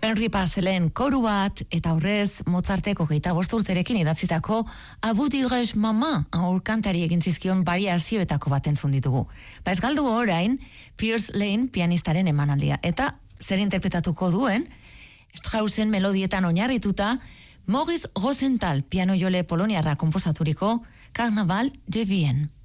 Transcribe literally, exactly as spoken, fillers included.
Henry Parcellen koru bat, eta horrez Mozarteko geita bosturterekin idatzitako Abu Diresh Mama aurkantari egin zizkion variazioetako bat entzun ditugu. Ba ez galdu orain, Pierce Lane pianistaren emanaldia, eta zer interpretatuko duen, Straussen melodietan oinarrituta, Maurice Rosenthal piano jole poloniarra komposaturiko Carnaval de Vienne.